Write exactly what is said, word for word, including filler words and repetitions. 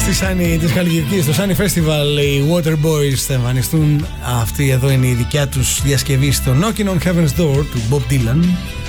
στη Sunny της Χαλκιδικής, στο Sunny Festival, οι Waterboys θα εμφανιστούν. Αυτή εδώ είναι η δικιά τους διασκευή στο Knocking on Heaven's Door του Bob Dylan.